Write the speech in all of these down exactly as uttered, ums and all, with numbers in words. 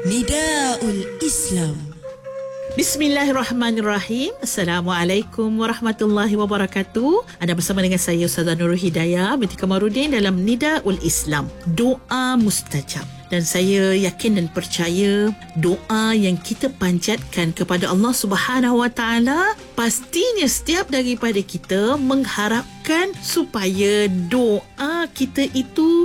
Nidaul Islam. Bismillahirrahmanirrahim. Assalamualaikum warahmatullahi wabarakatuh. Anda bersama dengan saya Ustazah Nurul Hidayah binti Kamarudin dalam Nidaul Islam, doa mustajab. Dan saya yakin dan percaya doa yang kita panjatkan kepada Allah Subhanahu Wa Taala, pastinya setiap daripada kita mengharapkan supaya doa kita itu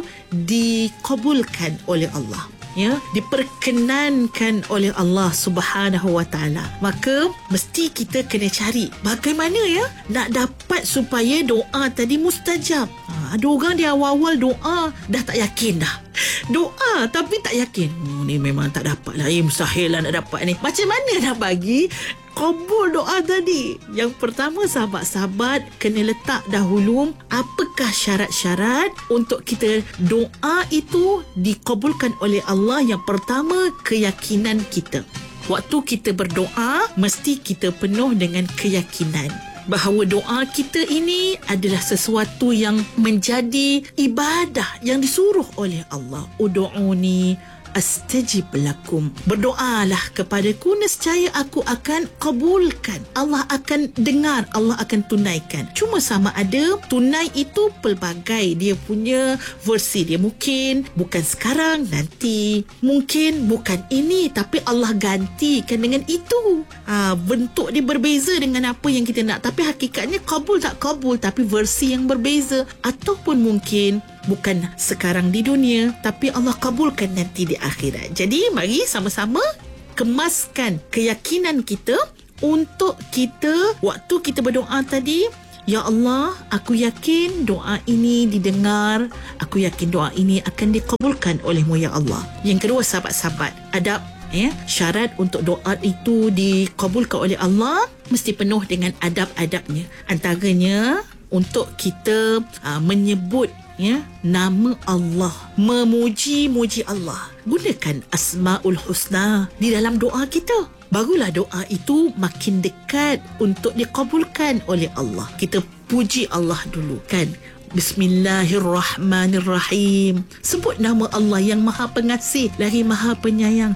dikabulkan oleh Allah, ya, diperkenankan oleh Allah Subhanahu Wa Taala. Maka mesti kita kena cari bagaimana ya nak dapat supaya doa tadi mustajab. Ha, ada orang di awal-awal doa dah tak yakin dah. Doa tapi tak yakin. Oh, ni memang tak dapat lah. Eh, mustahil lah nak dapat ni. Macam mana nak bagi kabul doa tadi? Yang pertama, sahabat-sahabat kena letak dahulu apakah syarat-syarat untuk kita doa itu dikabulkan oleh Allah. Yang pertama, keyakinan kita. Waktu kita berdoa, mesti kita penuh dengan keyakinan bahawa doa kita ini adalah sesuatu yang menjadi ibadah yang disuruh oleh Allah. Ud'uni astajib lakum. Berdoalah kepadaku, nescaya aku akan kabulkan. Allah akan dengar, Allah akan tunaikan. Cuma sama ada tunai itu pelbagai dia punya versi dia. Mungkin bukan sekarang, nanti. Mungkin bukan ini, tapi Allah gantikan dengan itu. Ha, bentuk dia berbeza dengan apa yang kita nak. Tapi hakikatnya kabul tak kabul, tapi versi yang berbeza. Ataupun mungkin bukan sekarang di dunia, tapi Allah kabulkan nanti di akhirat. Jadi mari sama-sama kemaskan keyakinan kita untuk kita waktu kita berdoa tadi. Ya Allah, aku yakin doa ini didengar. Aku yakin doa ini akan dikabulkan oleh-Mu ya Allah. Yang kedua, sahabat-sahabat, adab, ya, syarat untuk doa itu dikabulkan oleh Allah mesti penuh dengan adab-adabnya. Antaranya untuk kita uh, menyebut, ya, nama Allah, memuji-muji Allah. Gunakan Asmaul Husna di dalam doa kita. Barulah doa itu makin dekat untuk dikabulkan oleh Allah. Kita puji Allah dulu, kan? Bismillahirrahmanirrahim. Sebut nama Allah yang Maha Pengasih lagi Maha Penyayang,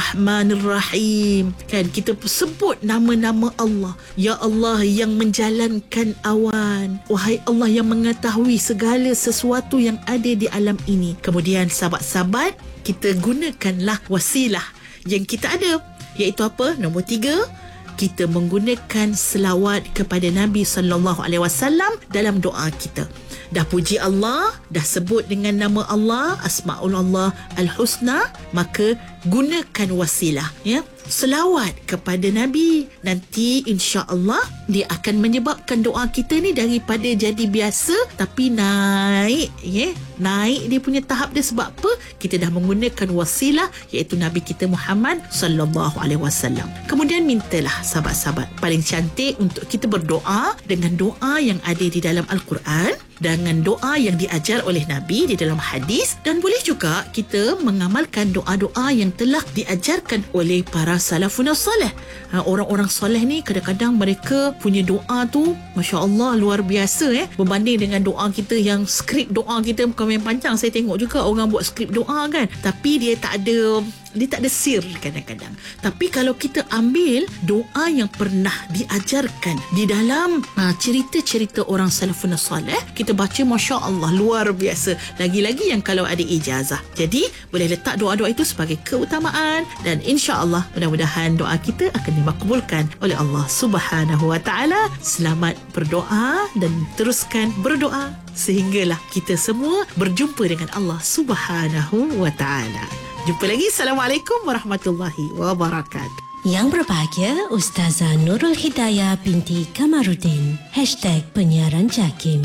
Ar-Rahmanir-Rahim. Kan kita sebut nama-nama Allah. Ya Allah yang menjalankan awan. Wahai Allah yang mengetahui segala sesuatu yang ada di alam ini. Kemudian sahabat-sahabat, kita gunakanlah wasilah yang kita ada, iaitu apa? Nombor tiga, kita menggunakan selawat kepada Nabi sallallahu alaihi wasallam dalam doa kita. Dah puji Allah, dah sebut dengan nama Allah, Asmaul Allah Al-Husna, maka gunakan wasilah, ya, selawat kepada Nabi. Nanti insya-Allah dia akan menyebabkan doa kita ni daripada jadi biasa tapi naik, ya, naik dia punya tahap dia. Sebab apa? Kita dah menggunakan wasilah, iaitu Nabi kita Muhammad sallallahu alaihi wasallam. Kemudian mintalah sahabat-sahabat, paling cantik untuk kita berdoa dengan doa yang ada di dalam Al-Quran, dengan doa yang diajar oleh Nabi di dalam hadis, dan boleh juga kita mengamalkan doa-doa yang telah diajarkan oleh para salafun salih. Ha, orang-orang soleh ni kadang-kadang mereka punya doa tu Masya Allah luar biasa, eh berbanding dengan doa kita yang skrip doa kita bukan main panjang. Saya tengok juga orang buat skrip doa, kan, tapi dia tak ada dia tak ada sir kadang-kadang. Tapi kalau kita ambil doa yang pernah diajarkan di dalam ha, cerita-cerita orang salafun salih, kita baca Masya Allah luar biasa. Lagi-lagi yang kalau ada ijazah. Jadi boleh letak doa-doa itu sebagai keutamaan, dan insya-Allah mudah-mudahan doa kita akan dimakbulkan oleh Allah Subhanahu Wa Taala. Selamat berdoa dan teruskan berdoa sehinggalah kita semua berjumpa dengan Allah Subhanahu Wa Taala. Jumpa lagi. Assalamualaikum warahmatullahi wabarakatuh. Yang berbahagia Ustazah Nurul Hidayah binti Kamarudin. Hashtag Penyiaran Jakim.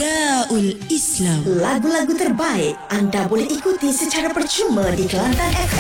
Nidaul Islam. Lagu-lagu terbaik anda boleh ikuti secara percuma di Kelantan F M.